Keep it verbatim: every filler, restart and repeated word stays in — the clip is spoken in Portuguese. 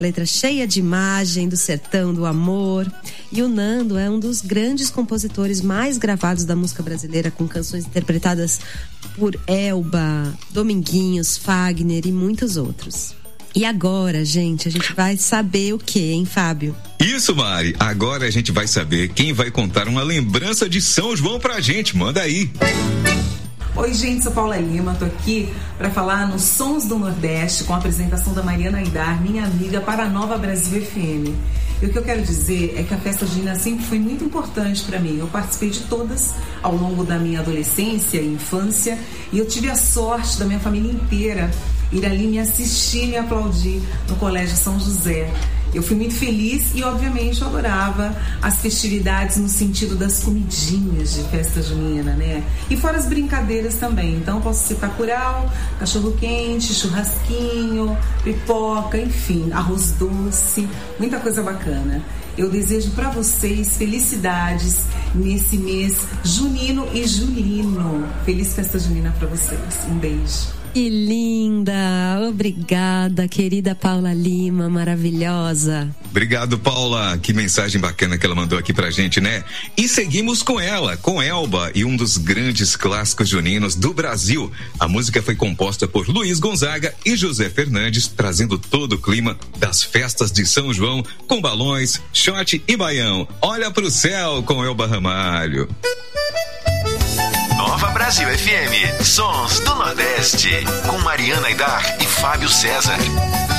Letra cheia de imagem do sertão, do amor. E o Nando é um dos grandes compositores mais gravados da música brasileira, com canções interpretadas por Elba, Dominguinhos, Fagner e muitos outros. E agora, gente, a gente vai saber o quê, hein, Fábio? Isso, Mari. Agora a gente vai saber quem vai contar uma lembrança de São João pra gente. Manda aí. Oi, gente, sou Paula Lima, tô aqui para falar nos Sons do Nordeste com a apresentação da Mariana Aidar, minha amiga, para a Nova Brasil F M. E o que eu quero dizer é que a festa junina sempre foi muito importante para mim. Eu participei de todas ao longo da minha adolescência e infância, e eu tive a sorte da minha família inteira ir ali me assistir, me aplaudir no Colégio São José. Eu fui muito feliz e, obviamente, eu adorava as festividades no sentido das comidinhas de festa junina, né? E fora as brincadeiras também. Então, posso citar curau, cachorro-quente, churrasquinho, pipoca, enfim, arroz doce, muita coisa bacana. Eu desejo para vocês felicidades nesse mês junino e julino. Feliz festa junina para vocês. Um beijo. Que linda! Obrigada, querida Paula Lima, maravilhosa. Obrigado, Paula. Que mensagem bacana que ela mandou aqui pra gente, né? E seguimos com ela, com Elba, e um dos grandes clássicos juninos do Brasil. A música foi composta por Luiz Gonzaga e José Fernandes, trazendo todo o clima das festas de São João, com balões, shot e baião. Olha pro céu com Elba Ramalho. Nova Brasil F M, Sons do Nordeste, com Mariana Aidar e Fábio César.